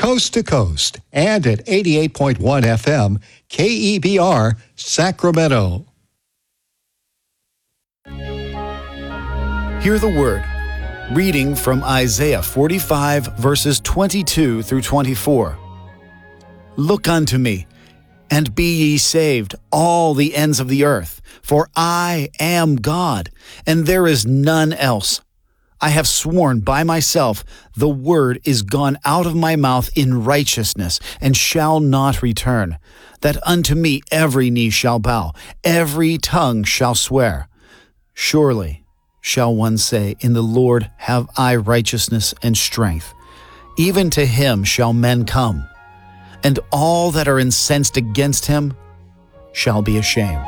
coast to coast, and at 88.1 FM, KEBR, Sacramento. Hear the word. Reading from Isaiah 45, verses 22 through 24. Look unto me, and be ye saved, all the ends of the earth, for I am God, and there is none else. I have sworn by myself, the word is gone out of my mouth in righteousness, and shall not return, that unto me every knee shall bow, every tongue shall swear. Surely shall one say, in the Lord have I righteousness and strength. Even to him shall men come, and all that are incensed against him shall be ashamed.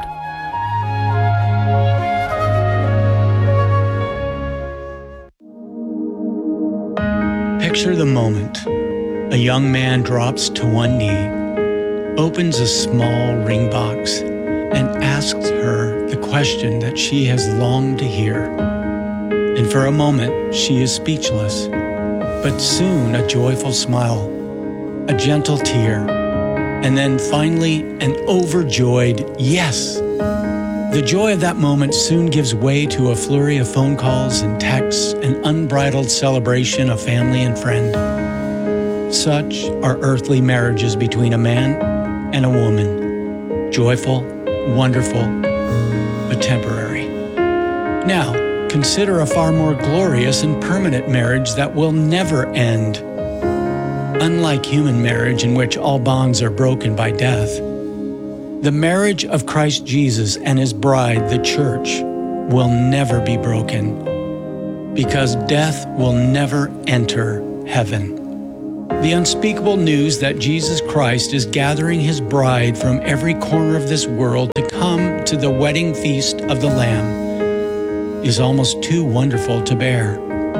Picture the moment. A young man drops to one knee, opens a small ring box, and asks her the question that she has longed to hear. And for a moment, she is speechless. But soon a joyful smile, a gentle tear, and then finally an overjoyed yes. The joy of that moment soon gives way to a flurry of phone calls and texts, an unbridled celebration of family and friend. Such are earthly marriages between a man and a woman. Joyful, wonderful, but temporary. Now, consider a far more glorious and permanent marriage that will never end. Unlike human marriage, in which all bonds are broken by death, the marriage of Christ Jesus and his bride, the church, will never be broken, because death will never enter heaven. The unspeakable news that Jesus Christ is gathering his bride from every corner of this world to come to the wedding feast of the Lamb is almost too wonderful to bear.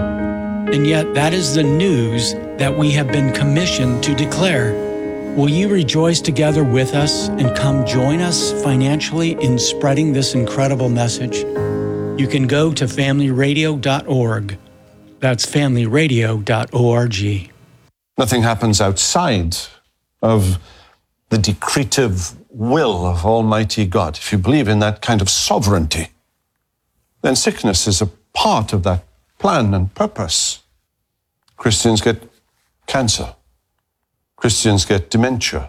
And yet that is the news that we have been commissioned to declare. Will you rejoice together with us and come join us financially in spreading this incredible message? You can go to familyradio.org. That's familyradio.org. Nothing happens outside of the decretive will of Almighty God. If you believe in that kind of sovereignty, then sickness is a part of that plan and purpose. Christians get cancer. Christians get dementia.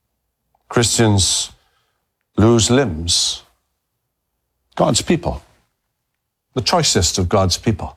Christians lose limbs. God's people, the choicest of God's people.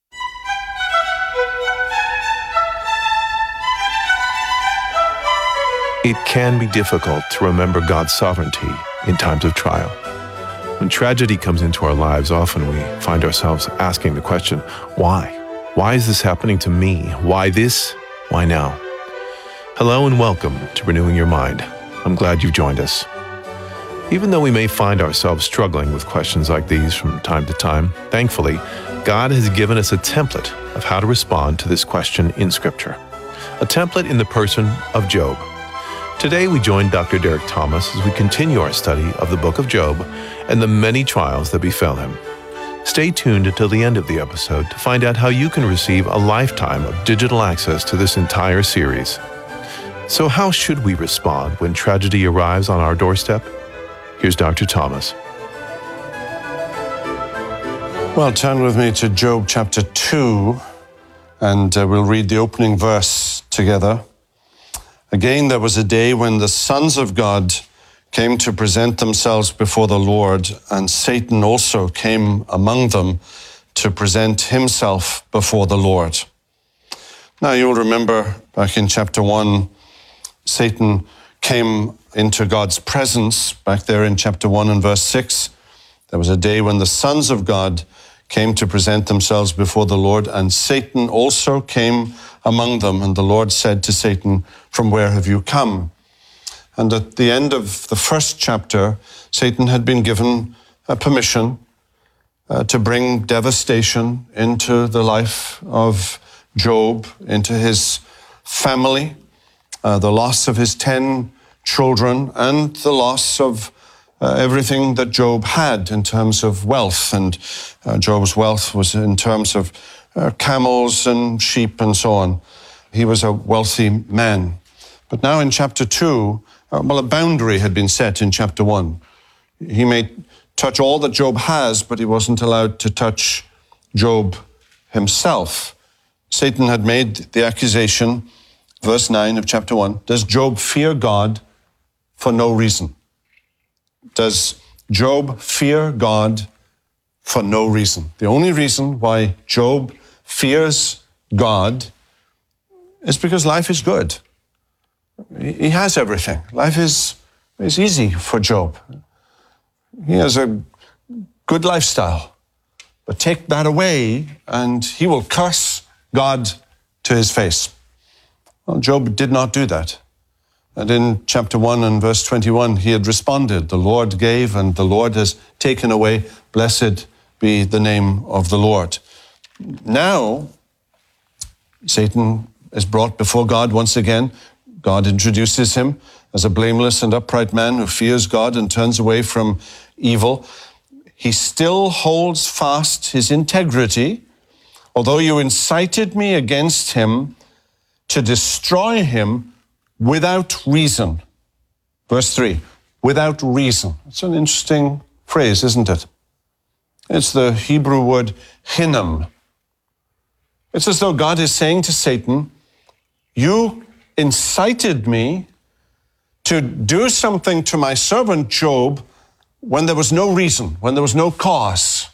It can be difficult to remember God's sovereignty in times of trial. When tragedy comes into our lives, often we find ourselves asking the question, why? Why is this happening to me? Why this? Why now? Hello and welcome to Renewing Your Mind. I'm glad you've joined us. Even though we may find ourselves struggling with questions like these from time to time, thankfully, God has given us a template of how to respond to this question in Scripture. A template in the person of Job. Today we join Dr. Derek Thomas as we continue our study of the book of Job and the many trials that befell him. Stay tuned until the end of the episode to find out how you can receive a lifetime of digital access to this entire series. So how should we respond when tragedy arrives on our doorstep? Here's Dr. Thomas. Well, turn with me to Job chapter 2, and we'll read the opening verse together. Again, there was a day when the sons of God came to present themselves before the Lord, and Satan also came among them to present himself before the Lord. Now, you'll remember back in chapter 1, Satan came into God's presence. Back there in chapter 1 and verse 6, there was a day when the sons of God came to present themselves before the Lord, and Satan also came among them. And the Lord said to Satan, "From where have you come?" And at the end of the first chapter, Satan had been given permission to bring devastation into the life of Job, into his family, the loss of his 10 children, and the loss of everything that Job had in terms of wealth. And Job's wealth was in terms of camels and sheep and so on. He was a wealthy man. But now in chapter 2, a boundary had been set in chapter 1. He may touch all that Job has, but he wasn't allowed to touch Job himself. Satan had made the accusation, verse 9 of chapter 1, does Job fear God for no reason? Does Job fear God for no reason? The only reason why Job fears God is because life is good. He has everything. Life is easy for Job. He has a good lifestyle. But take that away and he will curse God to his face. Well, Job did not do that. And in chapter 1 and verse 21, he had responded, the Lord gave and the Lord has taken away. Blessed be the name of the Lord. Now, Satan is brought before God once again. God introduces him as a blameless and upright man who fears God and turns away from evil. He still holds fast his integrity, although you incited me against him to destroy him without reason. Verse 3, without reason. It's an interesting phrase, isn't it? It's the Hebrew word hinnom. It's as though God is saying to Satan, you incited me to do something to my servant Job when there was no reason, when there was no cause.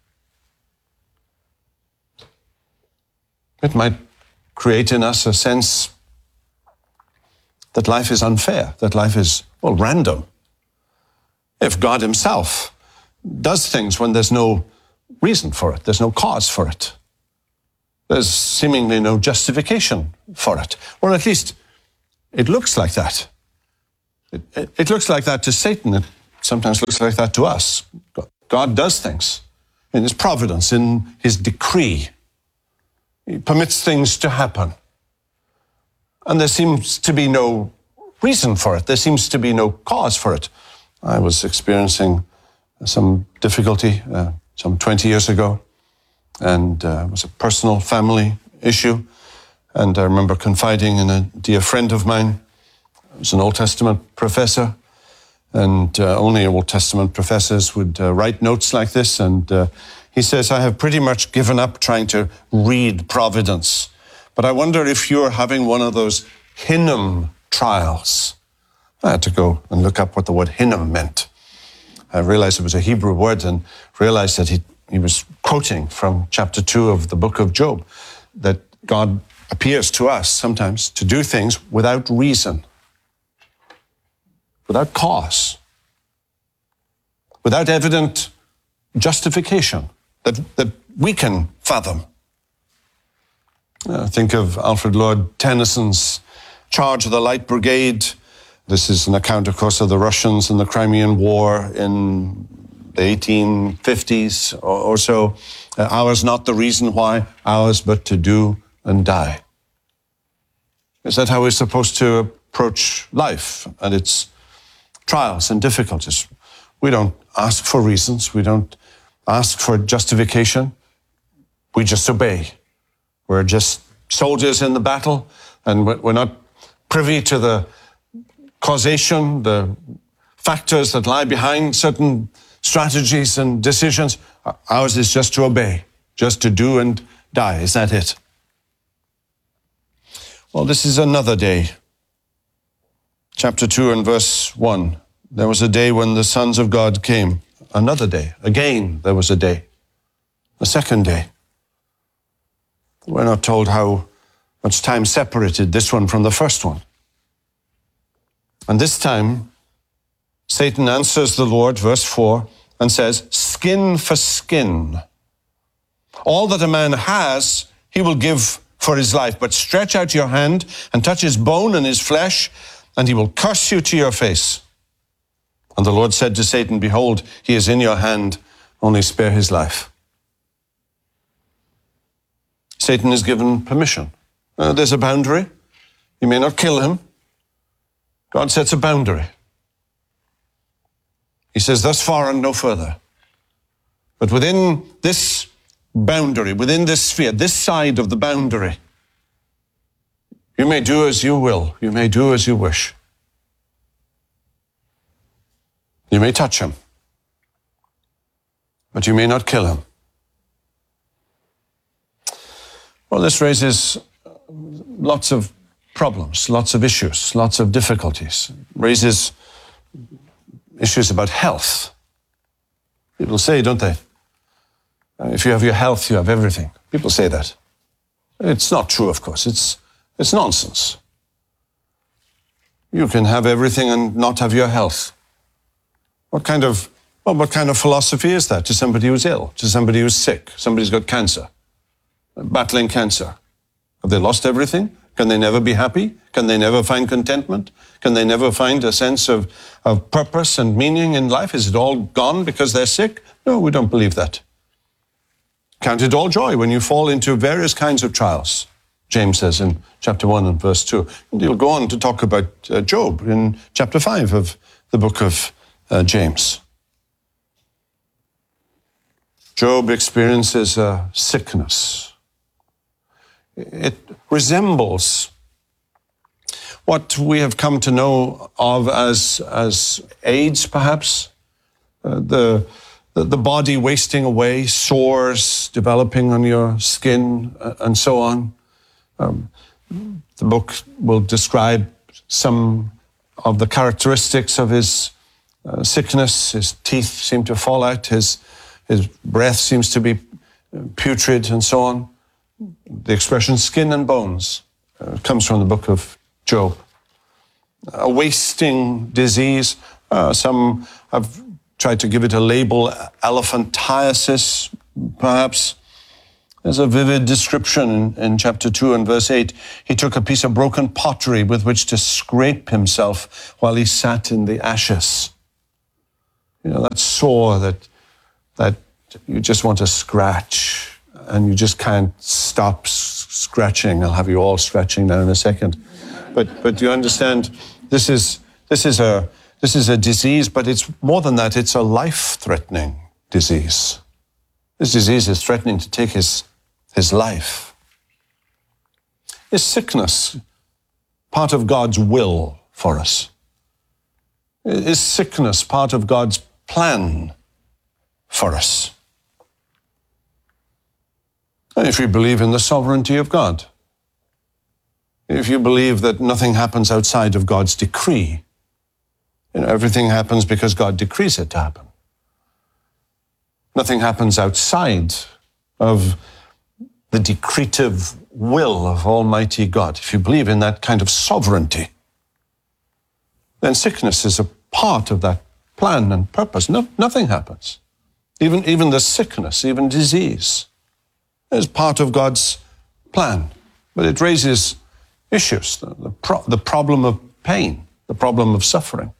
It might create in us a sense that life is unfair, that life is, random. If God himself does things when there's no reason for it, there's no cause for it, there's seemingly no justification for it, or at least it looks like that. It looks like that to Satan. It sometimes looks like that to us. God does things in his providence, in his decree. He permits things to happen. And there seems to be no reason for it. There seems to be no cause for it. I was experiencing some difficulty some 20 years ago, and it was a personal family issue. And I remember confiding in a dear friend of mine. He was an Old Testament professor, and only Old Testament professors would write notes like this. And he says, I have pretty much given up trying to read Providence, but I wonder if you're having one of those hinnom trials. I had to go and look up what the word hinnom meant. I realized it was a Hebrew word and realized that he was quoting from chapter 2 of the book of Job, that God appears to us sometimes to do things without reason, without cause, without evident justification that we can fathom. Think of Alfred Lord Tennyson's Charge of the Light Brigade. This is an account, of course, of the Russians and the Crimean War in the 1850s or so. Ours not the reason why, ours but to do and die. Is that how we're supposed to approach life and its trials and difficulties? We don't ask for reasons. We don't ask for justification. We just obey. We're just soldiers in the battle, and we're not privy to the causation, the factors that lie behind certain strategies and decisions. Ours is just to obey, just to do and die. Is that it? Well, this is another day. Chapter 2 and verse 1. There was a day when the sons of God came. Another day. Again, there was a day. The second day. We're not told how much time separated this one from the first one. And this time, Satan answers the Lord, verse 4, and says, skin for skin. All that a man has, he will give for his life, but stretch out your hand and touch his bone and his flesh, and he will curse you to your face. And the Lord said to Satan, behold, he is in your hand, only spare his life. Satan is given permission. There's a boundary. You may not kill him. God sets a boundary. He says, thus far and no further. But within this boundary, within this sphere, this side of the boundary, You may do as you will. You may do as you wish. You may touch him, but you may not kill him. Well, this raises lots of problems, lots of issues, lots of difficulties. Raises issues about health. People say, don't they? If you have your health, you have everything. People say that. It's not true, of course. It's nonsense. You can have everything and not have your health. What kind of philosophy is that to somebody who's ill, to somebody who's sick, somebody who's got cancer, battling cancer? Have they lost everything? Can they never be happy? Can they never find contentment? Can they never find a sense of purpose and meaning in life? Is it all gone because they're sick? No, we don't believe that. Count it all joy when you fall into various kinds of trials, James says in chapter 1 and verse 2. And he'll go on to talk about Job in chapter 5 of the book of James. Job experiences a sickness. It resembles what we have come to know of as AIDS, perhaps. The body wasting away, sores developing on your skin, and so on. The book will describe some of the characteristics of his sickness. His teeth seem to fall out. His breath seems to be putrid, and so on. The expression skin and bones comes from the book of Job. A wasting disease. Some have tried to give it a label, elephantiasis, perhaps. There's a vivid description in chapter 2 and verse 8. He took a piece of broken pottery with which to scrape himself while he sat in the ashes. You know, that sore that you just want to scratch and you just can't stop scratching. I'll have you all scratching now in a second. But you understand, this is a disease, but it's more than that. It's a life-threatening disease. This disease is threatening to take his life. Is sickness part of God's will for us? Is sickness part of God's plan for us? And if you believe in the sovereignty of God, if you believe that nothing happens outside of God's decree, everything happens because God decrees it to happen. Nothing happens outside of the decretive will of Almighty God. If you believe in that kind of sovereignty, then sickness is a part of that plan and purpose. Nothing happens. Even the sickness, even disease, is part of God's plan. But it raises issues, the problem of pain, the problem of suffering.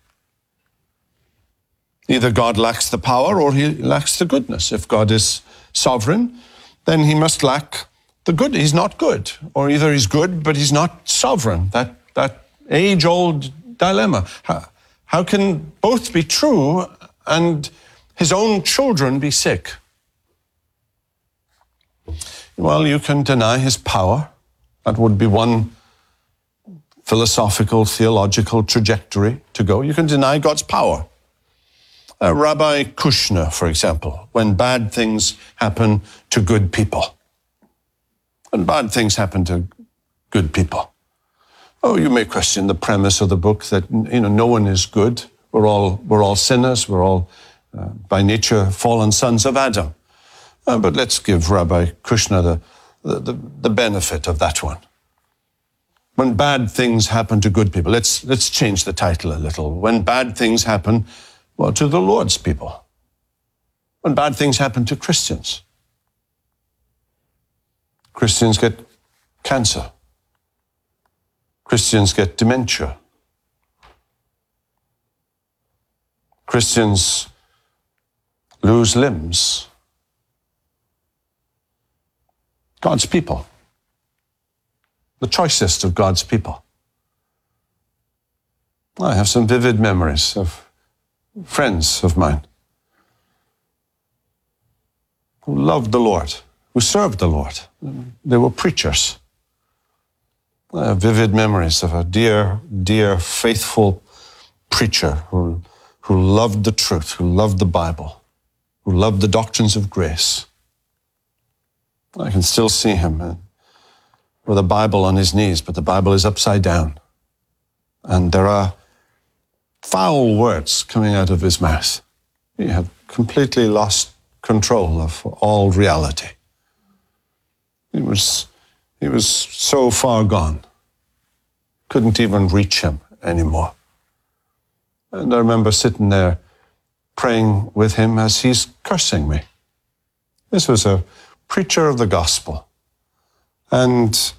Either God lacks the power or he lacks the goodness. If God is sovereign, then he must lack the good. He's not good. Or either he's good, but he's not sovereign. That age-old dilemma. How can both be true and his own children be sick? Well, you can deny his power. That would be one philosophical, theological trajectory to go. You can deny God's power. Rabbi Kushner, for example, when bad things happen to good people. When bad things happen to good people. Oh, you may question the premise of the book that, no one is good. We're all sinners. We're all, by nature, fallen sons of Adam. But let's give Rabbi Kushner the benefit of that one. When bad things happen to good people, let's change the title a little. When bad things happen, well, to the Lord's people. When bad things happen to Christians. Christians get cancer. Christians get dementia. Christians lose limbs. God's people. The choicest of God's people. I have some vivid memories of friends of mine who loved the Lord, who served the Lord. They were preachers. I have vivid memories of a dear, dear, faithful preacher who loved the truth, who loved the Bible, who loved the doctrines of grace. I can still see him with a Bible on his knees, but the Bible is upside down. And there are foul words coming out of his mouth. He had completely lost control of all reality. He was so far gone. Couldn't even reach him anymore. And I remember sitting there praying with him as he's cursing me. This was a preacher of the gospel. And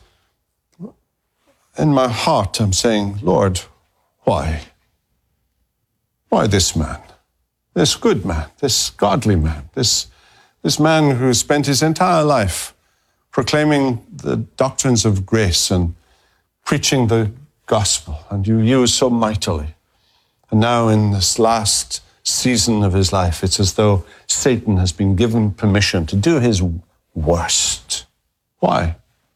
in my heart, I'm saying, Lord, why? Why this man? This good man, this godly man, this man who spent his entire life proclaiming the doctrines of grace and preaching the gospel, and you use so mightily. And now in this last season of his life, it's as though Satan has been given permission to do his worst. Why?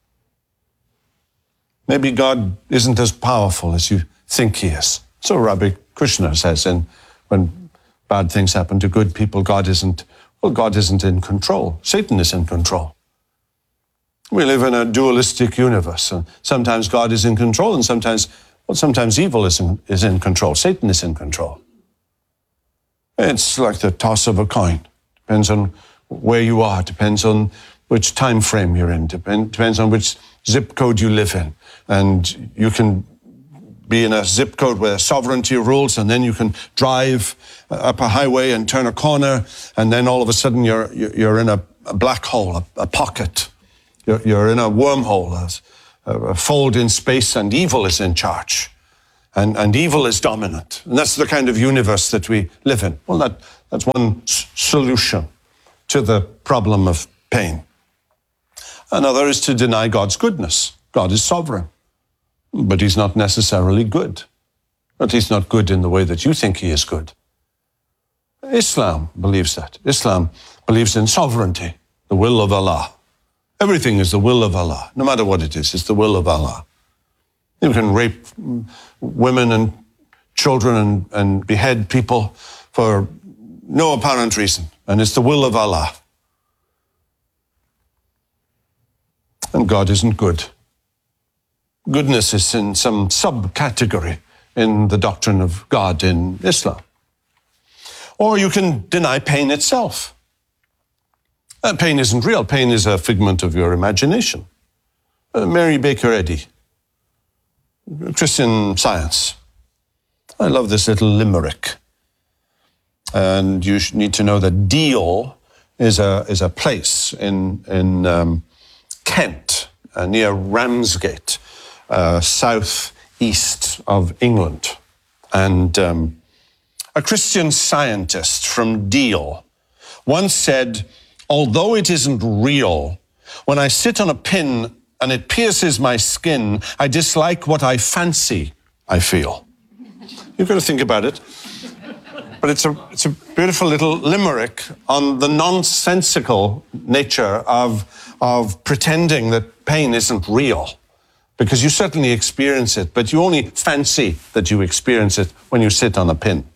Maybe God isn't as powerful as you think he is. So Rabbi Kushner says, when bad things happen to good people, God isn't in control. Satan is in control. We live in a dualistic universe. And sometimes God is in control, and sometimes evil is in control. Satan is in control. It's like the toss of a coin. Depends on where you are. Depends on which time frame you're in. Depends on which zip code you live in. And you can be in a zip code where sovereignty rules, and then you can drive up a highway and turn a corner, and then all of a sudden you're in a black hole, a pocket. You're in a wormhole, a fold in space, and evil is in charge. And evil is dominant. And that's the kind of universe that we live in. Well, that's one solution to the problem of pain. Another is to deny God's goodness. God is sovereign, but he's not necessarily good. At least not good in the way that you think he is good. Islam believes that. Islam believes in sovereignty, the will of Allah. Everything is the will of Allah. No matter what it is, it's the will of Allah. You can rape women and children and behead people for no apparent reason, and it's the will of Allah. And God isn't good. Goodness is in some subcategory in the doctrine of God in Islam. Or you can deny pain itself. Pain isn't real. Pain is a figment of your imagination. Mary Baker Eddy, Christian Science. I love this little limerick. And you need to know that Deal is a place in Kent, near Ramsgate, southeast of England. And a Christian scientist from Deal once said, although it isn't real, when I sit on a pin and it pierces my skin, I dislike what I fancy I feel. You've got to think about it. But it's a beautiful little limerick on the nonsensical nature of pretending that pain isn't real. Because you certainly experience it, but you only fancy that you experience it when you sit on a pin.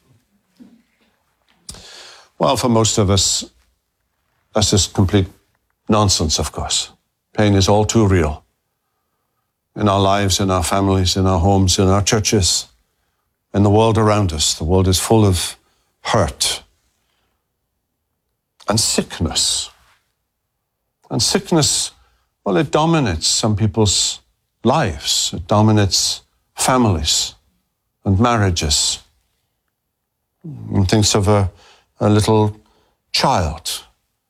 Well, for most of us, that's just complete nonsense, of course. Pain is all too real. In our lives, in our families, in our homes, in our churches, in the world around us. The world is full of hurt and sickness. And sickness, well, it dominates some people's lives. It dominates families and marriages. One thinks of a little child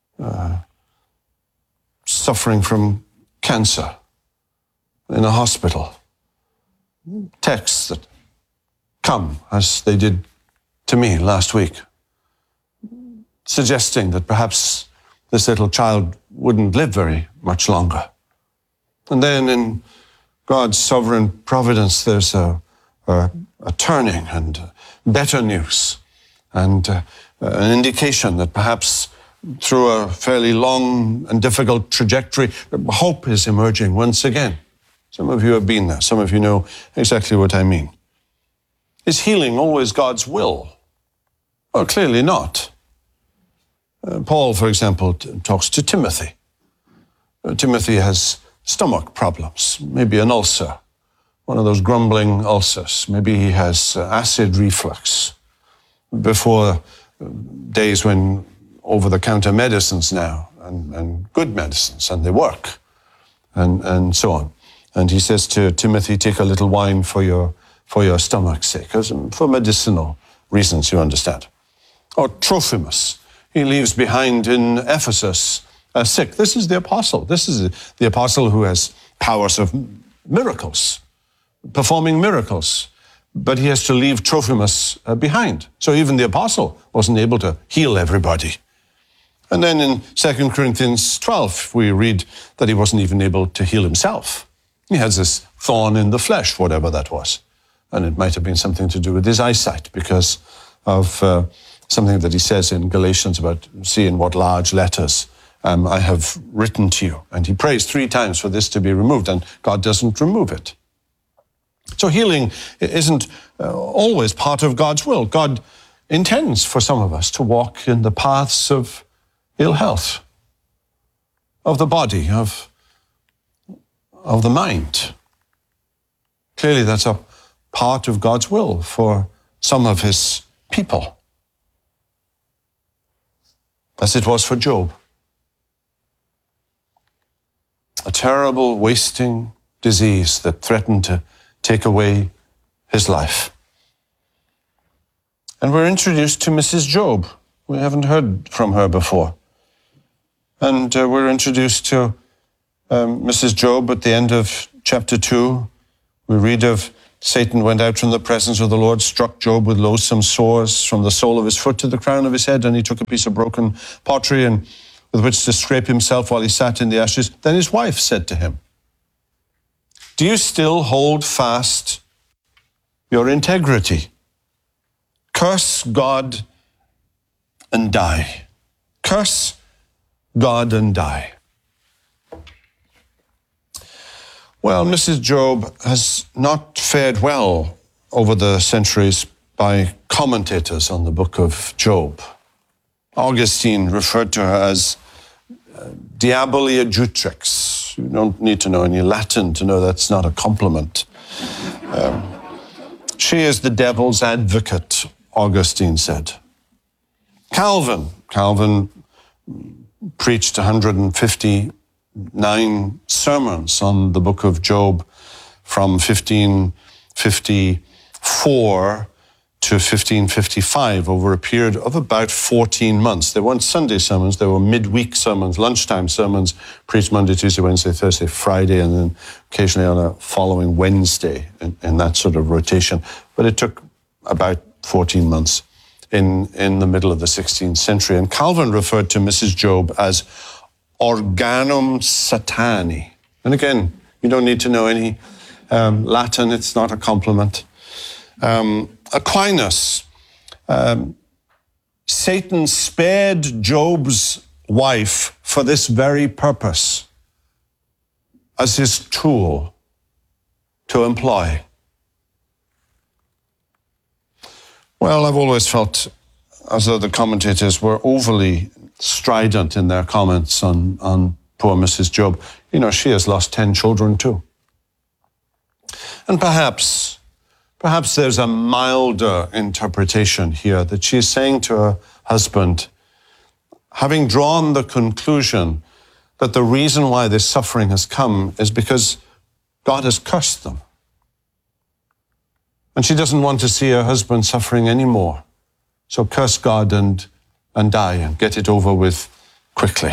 suffering from cancer in a hospital. Texts that come, as they did to me last week, suggesting that perhaps this little child wouldn't live very much longer. And then in God's sovereign providence, there's a turning and better news and an indication that perhaps through a fairly long and difficult trajectory, hope is emerging once again. Some of you have been there. Some of you know exactly what I mean. Is healing always God's will? Well, clearly not. Paul, for example, talks to Timothy. Timothy has stomach problems, maybe an ulcer, one of those grumbling ulcers. Maybe he has acid reflux. Before days when over-the-counter medicines now, and good medicines, and they work, and so on. And he says to Timothy, take a little wine for your stomach's sake, for medicinal reasons, you understand. Or Trophimus, he leaves behind in Ephesus sick. This is the apostle. This is the apostle who has powers of miracles, performing miracles. But he has to leave Trophimus behind. So even the apostle wasn't able to heal everybody. And then in 2 Corinthians 12, we read that he wasn't even able to heal himself. He has this thorn in the flesh, whatever that was. And it might have been something to do with his eyesight because of something that he says in Galatians about seeing what large letters I have written to you. And he prays 3 times for this to be removed, and God doesn't remove it. So healing isn't always part of God's will. God intends for some of us to walk in the paths of ill health, of the body, of the mind. Clearly, that's a part of God's will for some of his people, as it was for Job. A terrible, wasting disease that threatened to take away his life. And we're introduced to Mrs. Job. We haven't heard from her before. And we're introduced to Mrs. Job at the end of chapter 2. We read of Satan went out from the presence of the Lord, struck Job with loathsome sores from the sole of his foot to the crown of his head, and he took a piece of broken pottery and with which to scrape himself while he sat in the ashes. Then his wife said to him, do you still hold fast your integrity? Curse God and die. Curse God and die. Well, Mrs. Job has not fared well over the centuries by commentators on the book of Job. Augustine referred to her as Diabolia Jutrix. You don't need to know any Latin to know that's not a compliment. She is the devil's advocate, Augustine said. Calvin preached 159 sermons on the book of Job from 1554 to 1555 over a period of about 14 months. They weren't Sunday sermons, they were midweek sermons, lunchtime sermons, preached Monday, Tuesday, Wednesday, Thursday, Friday, and then occasionally on a following Wednesday in that sort of rotation. But it took about 14 months in the middle of the 16th century. And Calvin referred to Mrs. Job as organum satani. And again, you don't need to know any Latin, it's not a compliment. Aquinas, Satan spared Job's wife for this very purpose, as his tool to employ. Well, I've always felt as though the commentators were overly strident in their comments on poor Mrs. Job. You know, she has lost 10 children too. And perhaps there's a milder interpretation here that she is saying to her husband, having drawn the conclusion that the reason why this suffering has come is because God has cursed them. And she doesn't want to see her husband suffering anymore. So curse God and die and get it over with quickly.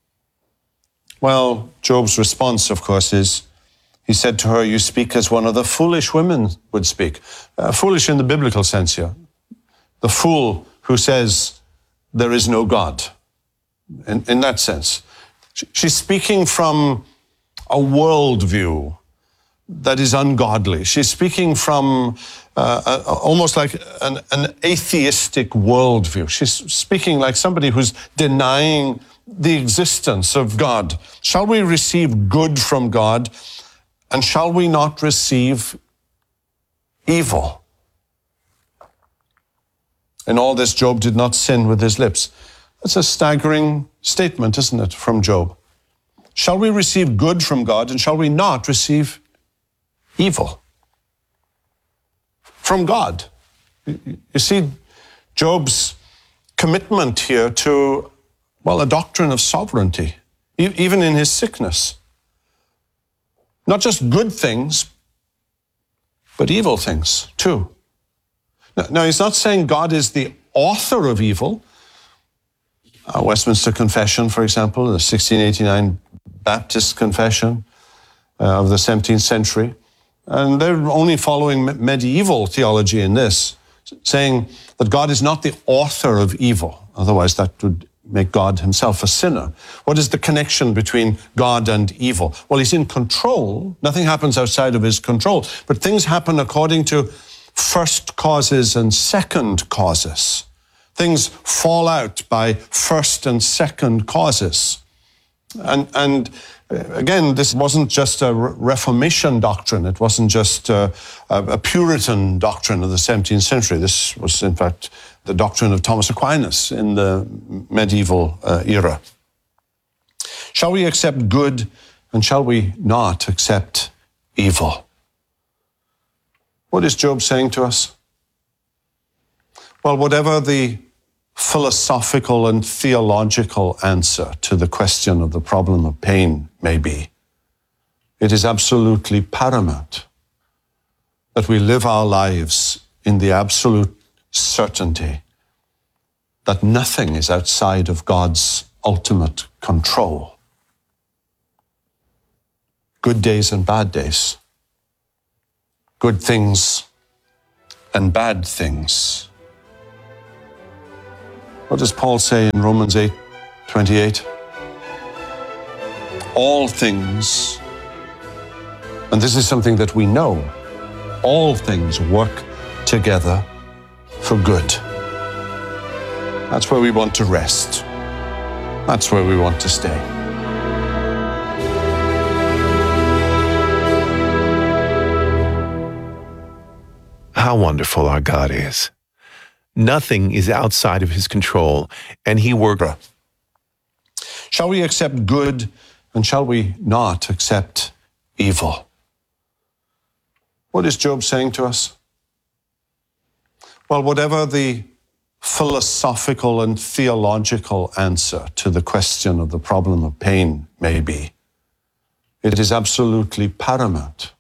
Well, Job's response, of course, is, he said to her, you speak as one of the foolish women would speak. Foolish in the biblical sense here. The fool who says there is no God. In that sense. She's speaking from a worldview that is ungodly. She's speaking from almost like an atheistic worldview. She's speaking like somebody who's denying the existence of God. Shall we receive good from God and shall we not receive evil? In all this, Job did not sin with his lips. That's a staggering statement, isn't it, from Job? Shall we receive good from God, and shall we not receive evil from God? You see, Job's commitment here to, well, a doctrine of sovereignty, even in his sickness. Not just good things, but evil things too. Now, he's not saying God is the author of evil. Westminster Confession, for example, the 1689 Baptist Confession of the 17th century, and they're only following medieval theology in this, saying that God is not the author of evil. Otherwise, that would make God himself a sinner. What is the connection between God and evil? Well, he's in control. Nothing happens outside of his control. But things happen according to first causes and second causes. Things fall out by first and second causes. And again, this wasn't just a Reformation doctrine. It wasn't just a Puritan doctrine of the 17th century. This was, in fact, the doctrine of Thomas Aquinas in the medieval era. Shall we accept good, and shall we not accept evil? What is Job saying to us? Well, whatever the philosophical and theological answer to the question of the problem of pain may be, it is absolutely paramount that we live our lives in the absolute certainty that nothing is outside of God's ultimate control. Good days and bad days. Good things and bad things. What does Paul say in Romans 8:28? All things, and this is something that we know, all things work together for good. That's where we want to rest. That's where we want to stay. How wonderful our God is. Nothing is outside of his control, and he works. Shall we accept good, and shall we not accept evil? What is Job saying to us? Well, whatever the philosophical and theological answer to the question of the problem of pain may be, it is absolutely paramount